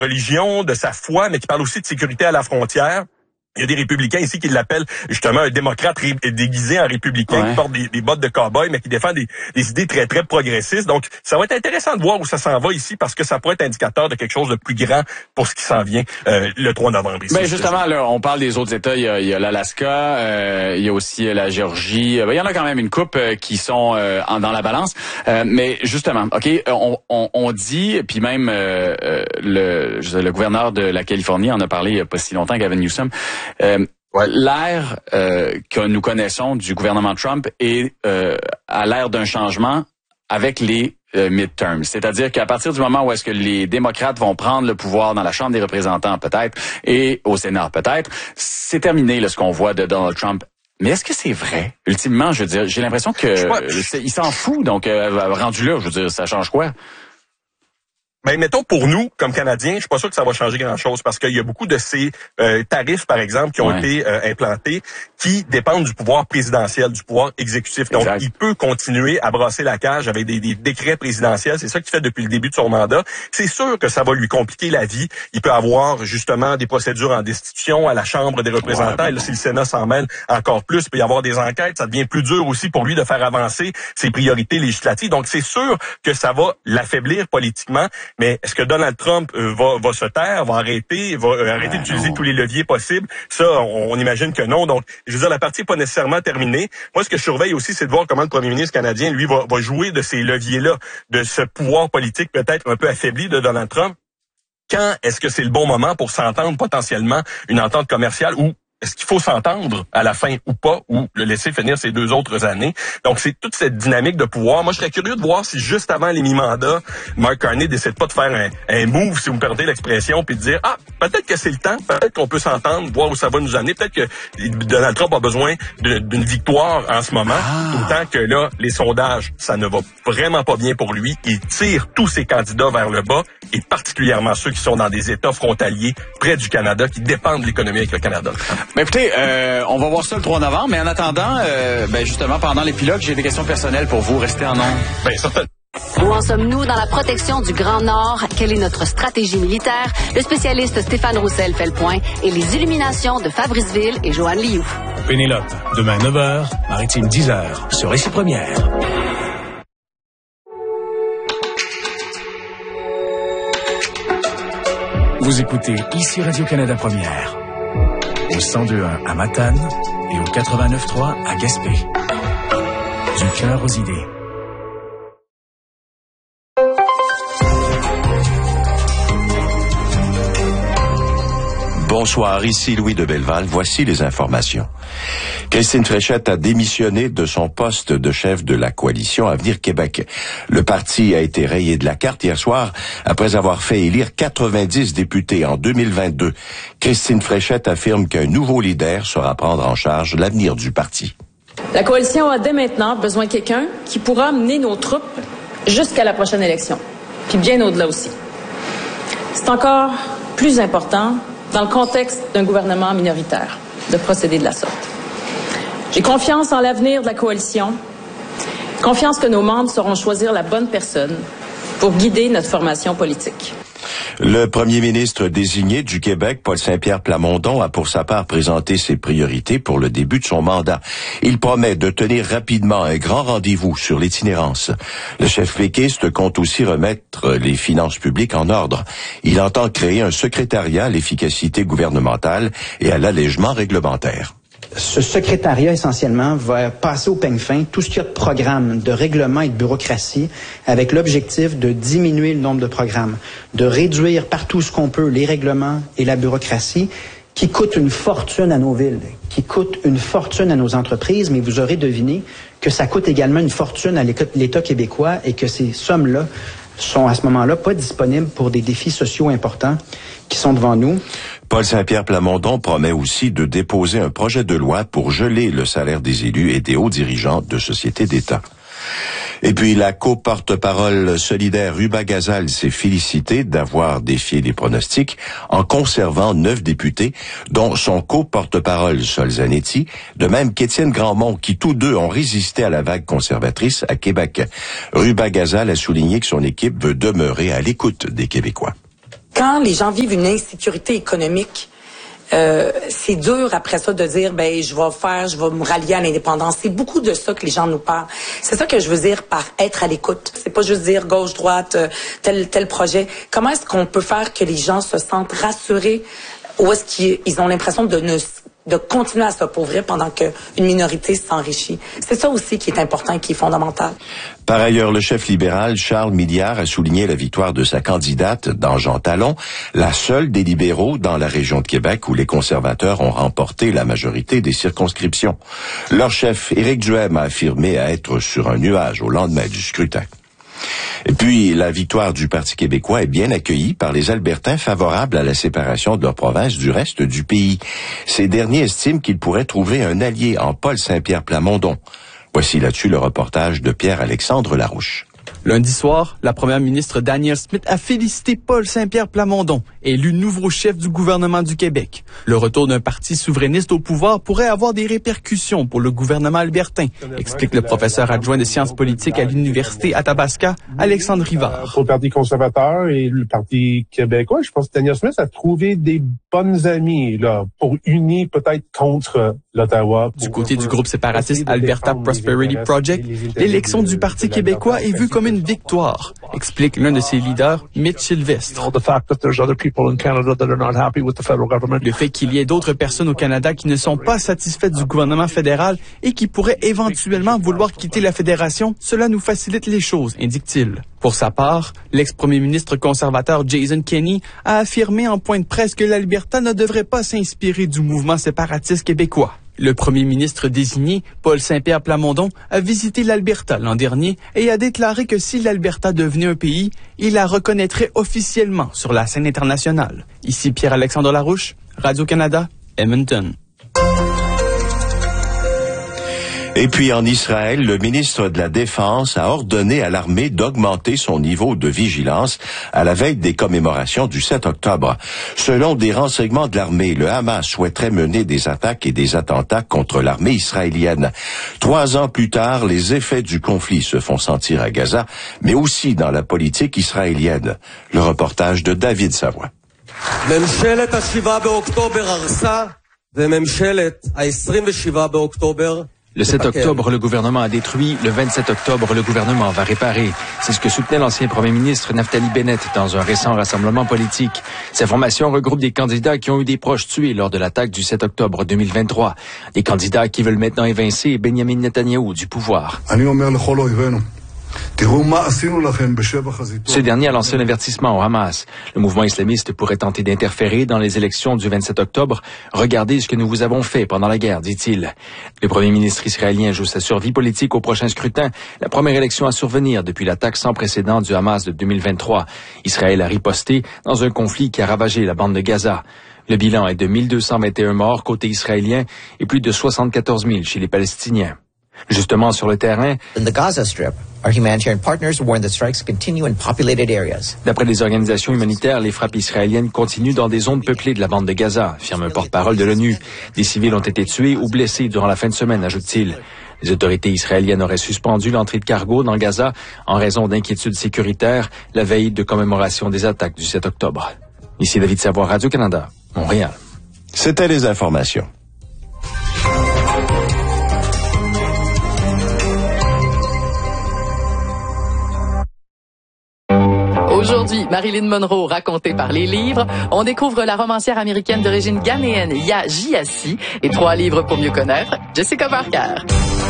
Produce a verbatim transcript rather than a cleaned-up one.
religion, de sa foi, mais qui parle aussi de sécurité à la frontière. Il y a des républicains ici qui l'appellent justement un démocrate ré- déguisé en républicain, ouais. qui porte des, des bottes de cow-boy, mais qui défend des, des idées très, très progressistes. Donc, ça va être intéressant de voir où ça s'en va ici, parce que ça pourrait être indicateur de quelque chose de plus grand pour ce qui s'en vient euh, le trois novembre. Ici, ben justement, là, on parle des autres États. Il y a, il y a l'Alaska, euh, il y a aussi la Géorgie. Ben, il y en a quand même une couple euh, qui sont euh, en, dans la balance. Euh, mais justement, ok, on, on, on dit, puis même euh, le, le gouverneur de la Californie en a parlé il n'y a pas si longtemps, Gavin Newsom. Euh, ouais. L'ère euh, que nous connaissons du gouvernement Trump est euh, à l'ère d'un changement avec les euh, midterms. C'est-à-dire qu'à partir du moment où est-ce que les démocrates vont prendre le pouvoir dans la Chambre des représentants peut-être et au Sénat peut-être, c'est terminé là, ce qu'on voit de Donald Trump. Mais est-ce que c'est vrai? Ultimement, je veux dire, j'ai l'impression que euh, il s'en fout. Donc, euh, rendu là, je veux dire, ça change quoi? Ben, mettons, pour nous, comme Canadiens, je suis pas sûr que ça va changer grand-chose, parce qu'il y a beaucoup de ces euh, tarifs, par exemple, qui ont ouais. été euh, implantés, qui dépendent du pouvoir présidentiel, du pouvoir exécutif. Donc, exact. Il peut continuer à brasser la cage avec des, des décrets présidentiels. C'est ça qu'il fait depuis le début de son mandat. C'est sûr que ça va lui compliquer la vie. Il peut avoir, justement, des procédures en destitution à la Chambre des représentants. Ouais, et là, si le Sénat s'en mêle encore plus, il peut y avoir des enquêtes. Ça devient plus dur aussi pour lui de faire avancer ses priorités législatives. Donc, c'est sûr que ça va l'affaiblir politiquement. Mais est-ce que Donald Trump euh, va, va se taire, va arrêter, va euh, arrêter ben d'utiliser non. tous les leviers possibles? Ça, on, on imagine que non. Donc, je veux dire, la partie n'est pas nécessairement terminée. Moi, ce que je surveille aussi, c'est de voir comment le premier ministre canadien, lui, va, va jouer de ces leviers-là, de ce pouvoir politique peut-être un peu affaibli de Donald Trump. Quand est-ce que c'est le bon moment pour s'entendre potentiellement une entente commerciale ou est-ce qu'il faut s'entendre à la fin ou pas, ou le laisser finir ces deux autres années? Donc, c'est toute cette dynamique de pouvoir. Moi, je serais curieux de voir si juste avant les mi-mandats, Mark Carney décide pas de faire un, un move, si vous me permettez l'expression, puis de dire, ah, peut-être que c'est le temps, peut-être qu'on peut s'entendre, voir où ça va nous amener, peut-être que Donald Trump a besoin de, d'une victoire en ce moment, ah. Autant que là, les sondages, ça ne va vraiment pas bien pour lui. Il tire tous ses candidats vers le bas, et particulièrement ceux qui sont dans des États frontaliers près du Canada, qui dépendent de l'économie avec le Canada. Ben écoutez, euh, on va voir ça le trois novembre, mais en attendant, euh, ben justement, pendant l'épilogue, j'ai des questions personnelles pour vous. Restez en ondes. Ben, certainement. Où en sommes-nous dans la protection du Grand Nord? Quelle est notre stratégie militaire? Le spécialiste Stéphane Roussel fait le point et les illuminations de Fabrice Ville et Joanne Lioux. Pénélope, demain neuf heures, Maritime dix heures, sur Récit Première. Vous écoutez ici Radio-Canada Première. Au cent deux virgule un à Matane et au quatre-vingt-neuf virgule trois à Gaspé. Du cœur aux idées. Bonsoir, ici Louis de Belleval. Voici les informations. Christine Fréchette a démissionné de son poste de chef de la coalition Avenir Québec. Le parti a été rayé de la carte hier soir après avoir fait élire quatre-vingt-dix députés en deux mille vingt-deux. Christine Fréchette affirme qu'un nouveau leader saura prendre en charge l'avenir du parti. La coalition a dès maintenant besoin de quelqu'un qui pourra mener nos troupes jusqu'à la prochaine élection, puis bien au-delà aussi. C'est encore plus important dans le contexte d'un gouvernement minoritaire de procéder de la sorte. J'ai confiance en l'avenir de la coalition, confiance que nos membres sauront choisir la bonne personne pour guider notre formation politique. Le premier ministre désigné du Québec, Paul Saint-Pierre Plamondon, a pour sa part présenté ses priorités pour le début de son mandat. Il promet de tenir rapidement un grand rendez-vous sur l'itinérance. Le chef péquiste compte aussi remettre les finances publiques en ordre. Il entend créer un secrétariat à l'efficacité gouvernementale et à l'allègement réglementaire. Ce secrétariat, essentiellement, va passer au peigne fin tout ce qu'il y a de programmes, de règlements et de bureaucratie, avec l'objectif de diminuer le nombre de programmes, de réduire partout ce qu'on peut les règlements et la bureaucratie, qui coûtent une fortune à nos villes, qui coûtent une fortune à nos entreprises, mais vous aurez deviné que ça coûte également une fortune à l'État québécois et que ces sommes-là sont à ce moment-là pas disponibles pour des défis sociaux importants qui sont devant nous. Paul Saint-Pierre Plamondon promet aussi de déposer un projet de loi pour geler le salaire des élus et des hauts dirigeants de sociétés d'État. Et puis la co-porte-parole solidaire Ruba Gazal s'est félicitée d'avoir défié les pronostics en conservant neuf députés, dont son co-porte-parole Sol Zanetti, de même qu'Étienne Grandmont, qui tous deux ont résisté à la vague conservatrice à Québec. Ruba Gazal a souligné que son équipe veut demeurer à l'écoute des Québécois. Quand les gens vivent une insécurité économique, Euh, c'est dur après ça de dire ben je vais faire, je vais me rallier à l'indépendance. C'est beaucoup de ça que les gens nous parlent. C'est ça que je veux dire par être à l'écoute. C'est pas juste dire gauche droite tel tel projet. Comment est-ce qu'on peut faire que les gens se sentent rassurés ou est-ce qu'ils ont l'impression de ne de continuer à s'appauvrir pendant qu'une minorité s'enrichit. C'est ça aussi qui est important et qui est fondamental. Par ailleurs, le chef libéral Charles Milliard a souligné la victoire de sa candidate dans Jean Talon, la seule des libéraux dans la région de Québec où les conservateurs ont remporté la majorité des circonscriptions. Leur chef, Éric Duhem, a affirmé à être sur un nuage au lendemain du scrutin. Et puis, la victoire du Parti québécois est bien accueillie par les Albertains favorables à la séparation de leur province du reste du pays. Ces derniers estiment qu'ils pourraient trouver un allié en Paul Saint-Pierre Plamondon. Voici là-dessus le reportage de Pierre-Alexandre Larouche. Lundi soir, la première ministre Danielle Smith a félicité Paul Saint-Pierre Plamondon, élu nouveau chef du gouvernement du Québec. Le retour d'un parti souverainiste au pouvoir pourrait avoir des répercussions pour le gouvernement albertain, explique le professeur adjoint de sciences politiques à l'université Athabasca, Alexandre Rivard. Pour le Parti conservateur et le Parti québécois, je pense que Danielle Smith a trouvé des bonnes amies là pour unir peut-être contre l'Ottawa. Du côté du groupe séparatiste Alberta Prosperity Project, l'élection du Parti québécois est vue comme une victoire, explique l'un de ses leaders, Mitch Sylvestre. Le fait qu'il y ait d'autres personnes au Canada qui ne sont pas satisfaites du gouvernement fédéral et qui pourraient éventuellement vouloir quitter la fédération, cela nous facilite les choses, indique-t-il. Pour sa part, l'ex-premier ministre conservateur Jason Kenney a affirmé en point de presse que l'Alberta ne devrait pas s'inspirer du mouvement séparatiste québécois. Le premier ministre désigné, Paul Saint-Pierre Plamondon, a visité l'Alberta l'an dernier et a déclaré que si l'Alberta devenait un pays, il la reconnaîtrait officiellement sur la scène internationale. Ici Pierre-Alexandre Larouche, Radio-Canada, Edmonton. Et puis en Israël, le ministre de la Défense a ordonné à l'armée d'augmenter son niveau de vigilance à la veille des commémorations du sept octobre. Selon des renseignements de l'armée, le Hamas souhaiterait mener des attaques et des attentats contre l'armée israélienne. Trois ans plus tard, les effets du conflit se font sentir à Gaza, mais aussi dans la politique israélienne. Le reportage de David Savoie. Le sept octobre, le gouvernement a détruit. Le vingt-sept octobre, le gouvernement va réparer. C'est ce que soutenait l'ancien premier ministre Naftali Bennett dans un récent rassemblement politique. Sa formation regroupe des candidats qui ont eu des proches tués lors de l'attaque du sept octobre deux mille vingt-trois. Des candidats qui veulent maintenant évincer Benjamin Netanyahou du pouvoir. Ce dernier a lancé un avertissement au Hamas. Le mouvement islamiste pourrait tenter d'interférer dans les élections du vingt-sept octobre. Regardez ce que nous vous avons fait pendant la guerre, dit-il. Le premier ministre israélien joue sa survie politique au prochain scrutin, la première élection à survenir depuis l'attaque sans précédent du Hamas de deux mille vingt-trois. Israël a riposté dans un conflit qui a ravagé la bande de Gaza. Le bilan est de mille deux cent vingt et un morts côté israélien et plus de soixante-quatorze mille chez les Palestiniens. Justement, sur le terrain, d'après les organisations humanitaires, les frappes israéliennes continuent dans des zones peuplées de la bande de Gaza, affirme un porte-parole de l'ONU. Des civils ont été tués ou blessés durant la fin de semaine, ajoute-t-il. Les autorités israéliennes auraient suspendu l'entrée de cargo dans Gaza en raison d'inquiétudes sécuritaires la veille de commémoration des attaques du sept octobre. Ici David Savoie, Radio-Canada, Montréal. C'était les informations. Aujourd'hui, Marilyn Monroe racontée par les livres. On découvre la romancière américaine d'origine ghanéenne Yaa Gyasi et trois livres pour mieux connaître Jessica Parker.